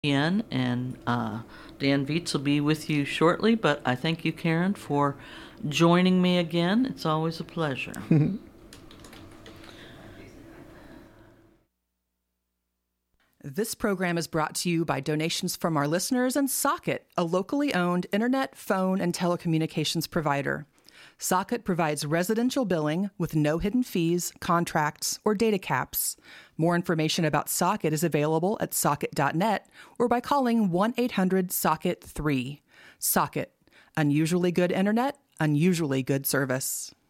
Again, and Dan Viets will be with you shortly, but I thank you, Karen, for joining me again. It's always a pleasure. This program is brought to you by donations from our listeners and Socket, a locally owned internet, phone, and telecommunications provider. Socket provides residential billing with no hidden fees, contracts, or data caps. More information about Socket is available at socket.net or by calling 1-800-SOCKET-3. Socket, unusually good internet, unusually good service.